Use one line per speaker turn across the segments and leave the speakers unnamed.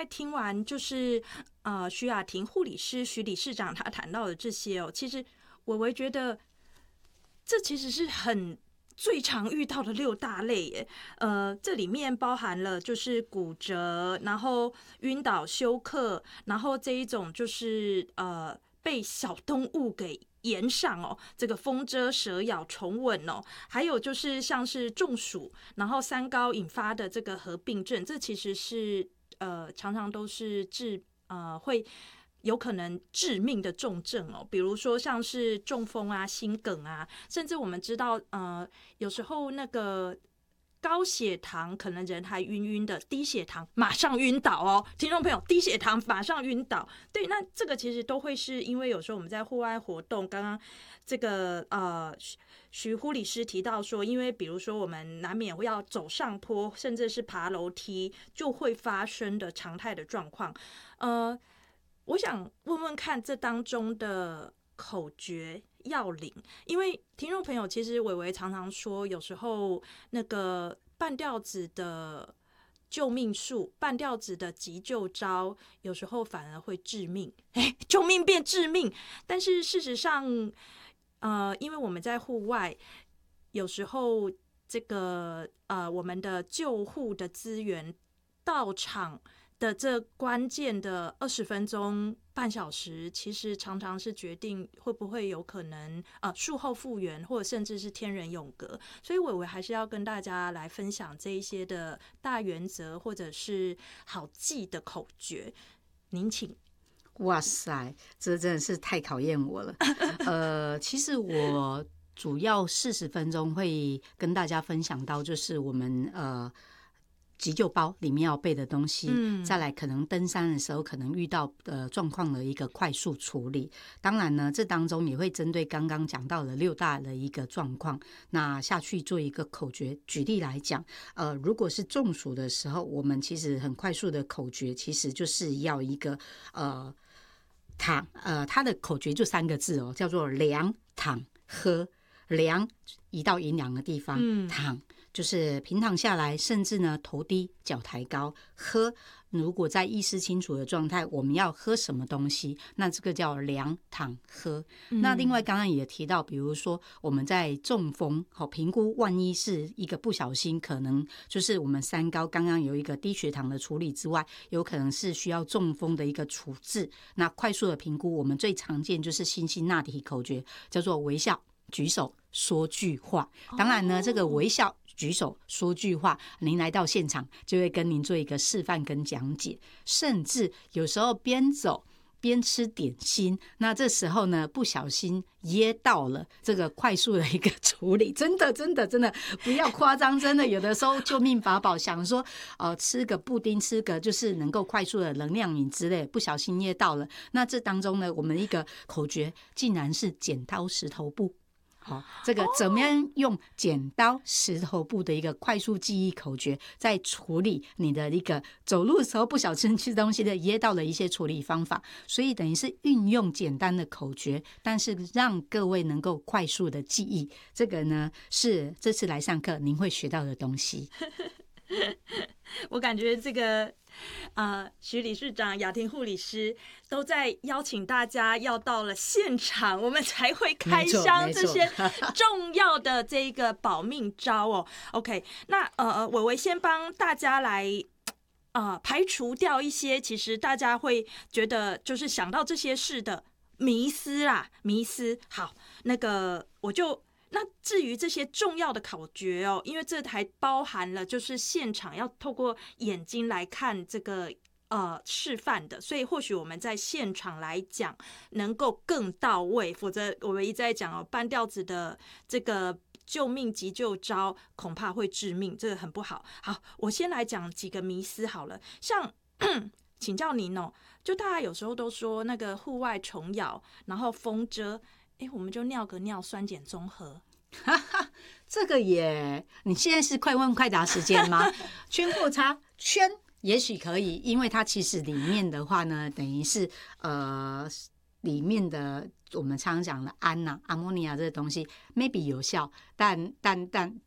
听完就是徐雅婷护理师徐理事长他谈到的这些哦，其实我觉得这其实是最常遇到的6大类耶。这里面包含了就是骨折，然后晕倒休克，然后这一种就是被小动物给延上哦，这个风蛰、蛇咬、虫吻哦，还有就是像是中暑，然后三高引发的这个合并症，这其实是常常都是会有可能致命的重症哦，比如说像是中风啊、心梗啊，甚至我们知道有时候那个高血糖可能人还晕晕的，低血糖马上晕倒哦，听众朋友，低血糖马上晕倒，对，那这个其实都会是因为有时候我们在户外活动，刚刚这个徐护理师提到说，因为比如说我们难免会要走上坡，甚至是爬楼梯，就会发生的常态的状况。我想问问看这当中的口诀要领，因为听众朋友其实伟伟常常说，有时候那个半吊子的救命术、半吊子的急救招，有时候反而会致命，救命变致命。但是事实上，因为我们在户外，有时候这个我们的救护的资源到场的这关键的20分钟、半小时，其实常常是决定会不会有可能术后复原，或者甚至是天人永隔。所以伟伟还是要跟大家来分享这一些的大原则，或者是好记的口诀。您请。
哇塞，这真的是太考验我了。其实我主要40分钟会跟大家分享到，就是我们急救包里面要备的东西，再来可能登山的时候可能遇到状况的一个快速处理。当然呢，这当中也会针对刚刚讲到的6大的一个状况，那下去做一个口诀。举例来讲，如果是中暑的时候，我们其实很快速的口诀，其实就是要一个躺，它的口诀就3个字哦，叫做量、躺、喝。量移到阴凉的地方，躺就是平躺下来，甚至呢头低脚抬高。喝，如果在意识清楚的状态，我们要喝什么东西，那这个叫量、躺、喝。那另外刚刚也提到，比如说我们在中风评估，万一是一个不小心，可能就是我们三高刚刚有一个低血糖的处理之外，有可能是需要中风的一个处置。那快速的评估，我们最常见就是辛辛那提口诀，叫做微笑、举手、说句话。当然呢，这个微笑、举手、说句话，您来到现场就会跟您做一个示范跟讲解，甚至有时候边走边吃点心，那这时候呢不小心噎到了，这个快速的一个处理，真的不要夸张，真的有的时候救命法宝，想说吃个布丁，吃个就是能够快速的能量饮之类，不小心噎到了，那这当中呢，我们一个口诀竟然是剪刀石头布。这个怎么样用剪刀石头布的一个快速记忆口诀，在处理你的一个走路的时候不小心吃东西的噎到的一些处理方法，所以等于是运用简单的口诀，但是让各位能够快速的记忆，这个呢是这次来上课您会学到的东西。
我感觉这个徐理事长、雅婷护理师都在邀请大家要到了现场，我们才会开箱这些重要的这个保命招哦。OK， 那伟伟先帮大家来排除掉一些其实大家会觉得就是想到这些事的迷思啦，迷思。好，那个那至于这些重要的口诀哦，因为这还包含了就是现场要透过眼睛来看这个示范的，所以或许我们在现场来讲能够更到位，否则我们一直在讲半吊子的这个救命急救招恐怕会致命，这个很不好。好，我先来讲几个迷思好了，像请教您哦，就大家有时候都说那个户外虫咬，然后风蛰。我们就尿个尿，酸碱中和。
这个你现在是快问快答时间吗？圈或叉，圈也许可以，因为它其实里面的话呢，等于是里面的我们常常讲的氨啊、阿莫尼亚这个东西 ，maybe 有效，但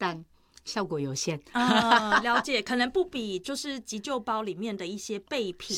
效果有限。
了解，可能不比就是急救包里面的一些备品